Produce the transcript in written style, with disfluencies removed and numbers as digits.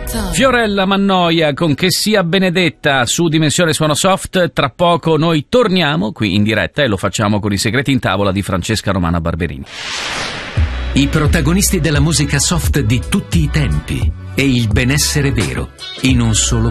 Fiorella Mannoia con Che sia benedetta su Dimensione Suono Soft. Tra poco noi torniamo qui in diretta e lo facciamo con i segreti in tavola di Francesca Romana Barberini. I protagonisti della musica soft di tutti i tempi e il benessere vero in un solo